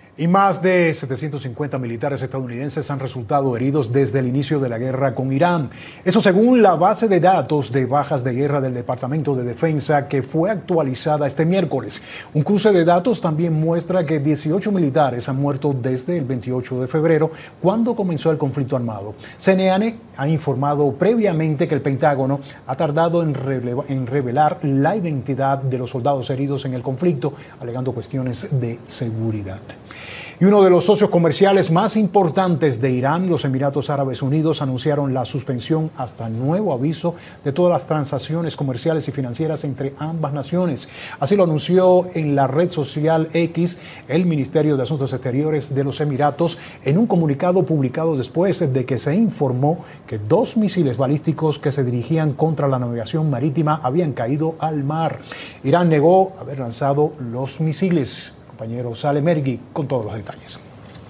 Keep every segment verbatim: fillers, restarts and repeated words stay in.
Y más de setecientos cincuenta militares estadounidenses han resultado heridos desde el inicio de la guerra con Irán. Eso según la base de datos de bajas de guerra del Departamento de Defensa, que fue actualizada este miércoles. Un cruce de datos también muestra que dieciocho militares han muerto desde el veintiocho de febrero, cuando comenzó el conflicto armado. C N N ha informado previamente que el Pentágono ha tardado en, rele- en revelar la identidad de los soldados heridos en el conflicto, alegando cuestiones de seguridad. Y uno de los socios comerciales más importantes de Irán, los Emiratos Árabes Unidos, anunciaron la suspensión hasta nuevo aviso de todas las transacciones comerciales y financieras entre ambas naciones. Así lo anunció en la red social X el Ministerio de Asuntos Exteriores de los Emiratos en un comunicado publicado después de que se informó que dos misiles balísticos que se dirigían contra la navegación marítima habían caído al mar. Irán negó haber lanzado los misiles. Compañero Salem Ergui con todos los detalles.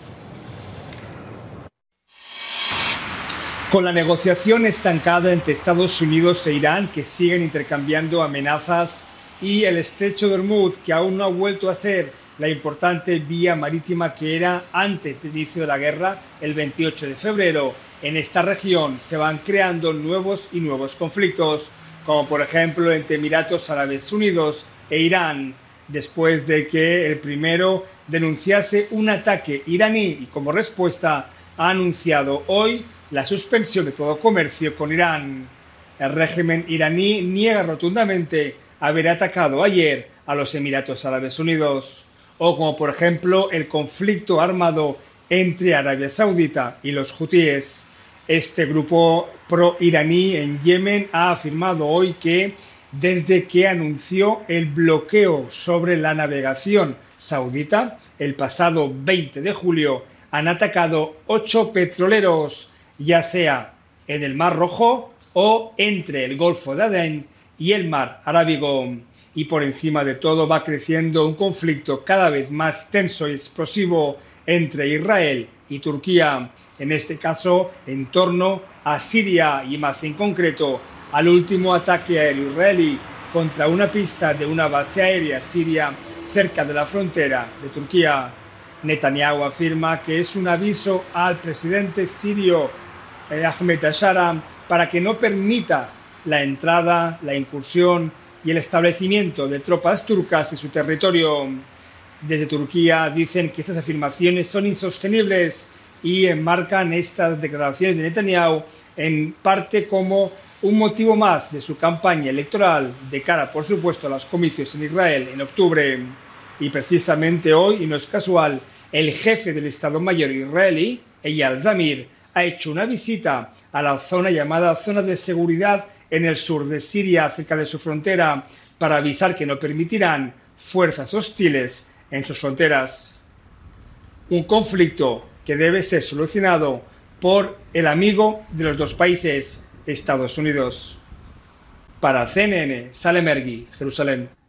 Con la negociación estancada entre Estados Unidos e Irán, que siguen intercambiando amenazas, y el estrecho de Hormuz, que aún no ha vuelto a ser la importante vía marítima que era antes del inicio de la guerra, el veintiocho de febrero, en esta región se van creando nuevos y nuevos conflictos, como por ejemplo entre Emiratos Árabes Unidos e Irán, después de que el primero denunciase un ataque iraní y como respuesta ha anunciado hoy la suspensión de todo comercio con Irán. El régimen iraní niega rotundamente haber atacado ayer a los Emiratos Árabes Unidos. O como por ejemplo el conflicto armado entre Arabia Saudita y los hutíes. Este grupo pro-iraní en Yemen ha afirmado hoy que desde que anunció el bloqueo sobre la navegación saudita el pasado veinte de julio, han atacado ocho petroleros, ya sea en el Mar Rojo o entre el Golfo de Adén y el Mar Arábigo. Y por encima de todo va creciendo un conflicto cada vez más tenso y explosivo entre Israel y Turquía, en este caso en torno a Siria y más en concreto al último ataque aéreo israelí contra una pista de una base aérea siria cerca de la frontera de Turquía. Netanyahu afirma que es un aviso al presidente sirio eh, Ahmed al-Shara para que no permita la entrada, la incursión y el establecimiento de tropas turcas en su territorio. Desde Turquía dicen que estas afirmaciones son insostenibles y enmarcan estas declaraciones de Netanyahu en parte como un motivo más de su campaña electoral de cara, por supuesto, a los comicios en Israel en octubre. Y precisamente hoy, y no es casual, el jefe del Estado Mayor israelí, Eyal Zamir, ha hecho una visita a la zona llamada Zona de Seguridad en el sur de Siria, cerca de su frontera, para avisar que no permitirán fuerzas hostiles en sus fronteras. Un conflicto que debe ser solucionado por el amigo de los dos países, Estados Unidos. Para C N N, Salem Ergui, Jerusalén.